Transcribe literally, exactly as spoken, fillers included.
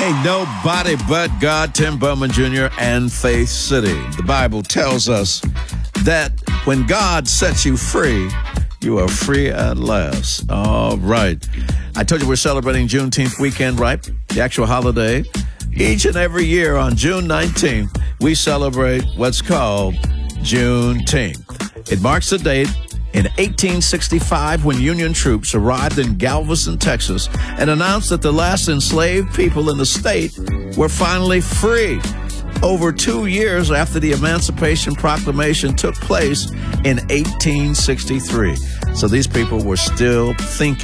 Ain't nobody but God, Tim Bowman Junior and Faith City. The Bible tells us that when God sets you free, you are free at last. All right. I told you we're celebrating Juneteenth weekend, right? The actual holiday. Each and every year on June nineteenth, we celebrate what's called Juneteenth. It marks the date in eighteen sixty-five when Union troops arrived in Galveston, Texas, and announced that the last enslaved people in the state were finally free. Over two years after the Emancipation Proclamation took place in eighteen sixty-three. So these people were still thinking